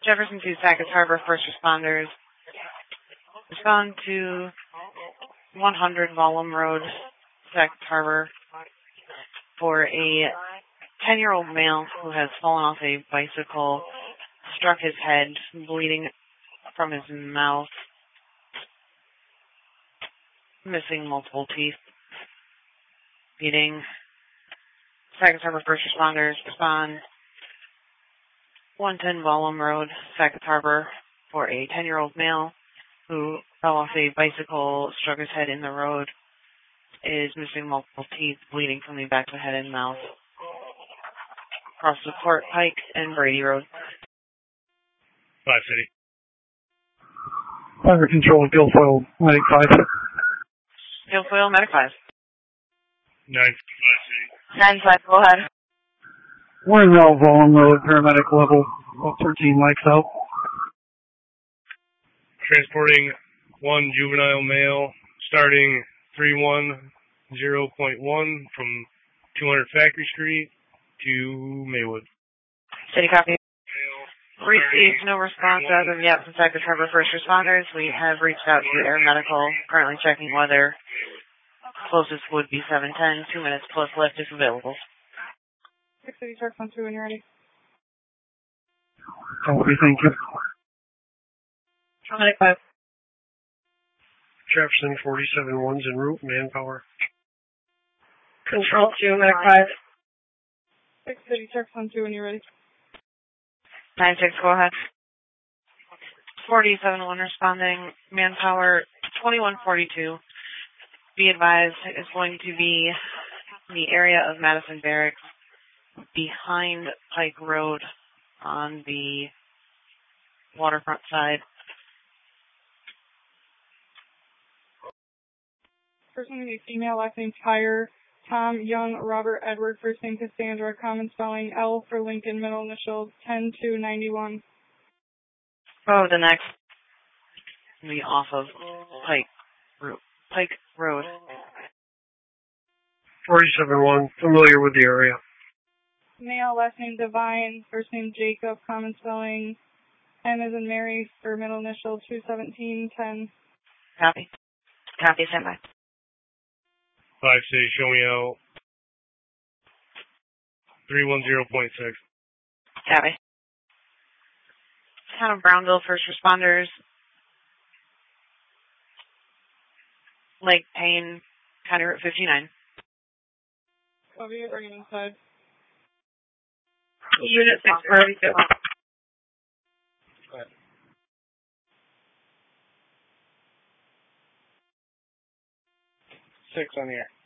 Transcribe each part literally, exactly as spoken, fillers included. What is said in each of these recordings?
Jefferson to Sackett's Harbor first responders. Respond to one hundred Vollum Road, Sackett's Harbor, for a ten-year-old male who has fallen off a bicycle, struck his head, bleeding from his mouth, missing multiple teeth, bleeding. Sackett's Harbor first responders respond one ten Vollum Road, Sackett's Harbor, for a ten-year-old male who fell off a bicycle, struck his head in the road, is missing multiple teeth, bleeding from the back of the head and mouth. Across the Court, Pike, and Brady Road. Five City. Fire Control, Guilfoyle, Medic five. Guilfoyle, Medic five. Nine Five City. Nine five, go ahead. We're in Ralph Vollum Road, paramedic level, thirteen lights out. Transporting one juvenile male, starting three one zero point one from two hundred Factory Street to Maywood. City copy. Received no response as of yet from Sackett's Harbor first responders. We have reached out to Air Medical, currently checking whether closest would be seven ten, two minutes plus lift if available. six City Shark one two when you're ready. Copy, thank you. Medic five. Jefferson forty-seven one's en route, manpower. Control two, Medic five. six City Shark one two when you're ready. nine six, go ahead. forty-seven one responding, manpower twenty-one forty-two. Be advised, it's going to be the area of Madison Barracks behind Pike Road on the waterfront side. First name is female, last name Tyre, Tom, Young, Robert, Edward, first name Cassandra, common spelling, L for Lincoln, middle initials, ten two ninety-one. Oh, the next will be off of Pike Road. Pike Road. forty-seven one, familiar with the area. Male, last name Divine, first name Jacob, common spelling, M as in Mary, for middle initial, two seventeen ten. Copy. Copy, stand by. Five City, show me out. three one zero point six. Copy. Town of Brownville first responders. Lake Payne, County Route fifty-nine. Copy it, bring it inside. Unit six, priority two. Go ahead. Six on the air.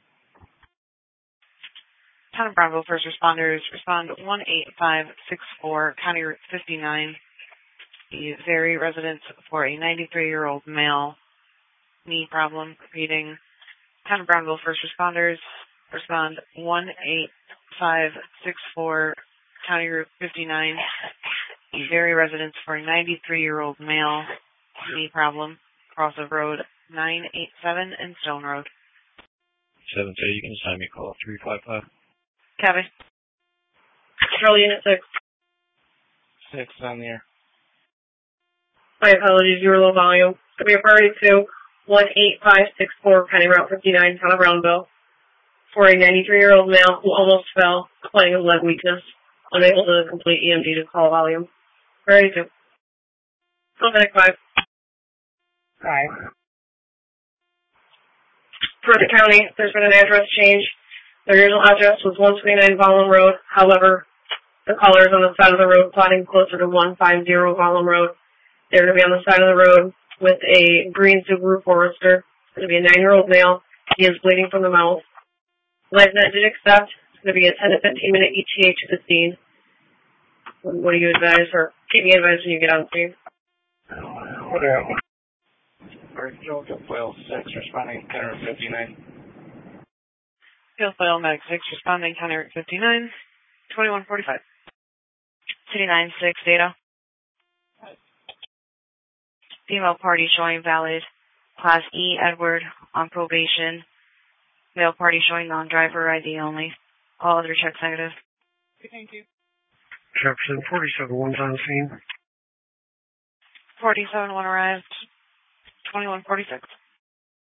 Town of Brownville first responders respond one eight five six four, County Route fifty-nine. The Very residence for a ninety-three-year-old male. Knee problem. Repeating. Town of Brownville first responders respond one eight five six four, County Route fifty-nine. The Very residence for a ninety-three-year-old male. Knee problem. Cross of Road nine eight seven and Stone Road. seven City, you can assign me a call, three five five. Copy. Control Unit six. Six on the air. My apologies, you were low volume. Could be a priority two, one eight five six four, County Route fifty-nine, Town of Brownville, for a ninety-three-year-old male who almost fell, complaining of leg weakness, unable to complete E M G to call volume. Priority two. Medic five. Five. For the county, there's been an address change. The original address was one twenty-nine Vollum Road. However, the caller is on the side of the road, plotting closer to one fifty Vollum Road. They're going to be on the side of the road with a green Subaru Forester. It's going to be a nine-year-old male. He is bleeding from the mouth. LifeNet did accept. It's going to be a ten to fifteen minute E T A to the scene. What do you advise, or keep me advised when you get on the scene? What out? Joe Guilfoyle six, responding County Route fifty-nine. Guilfoyle Medic six, responding County Route fifty-nine, twenty-one forty-five. City nine six, data. Female party showing valid. Class E, Edward, on probation. Male party showing non-driver I D only. All other checks negative. Thank you. Jefferson forty-seven one's on scene. forty-seven one arrived. twenty-one forty-six.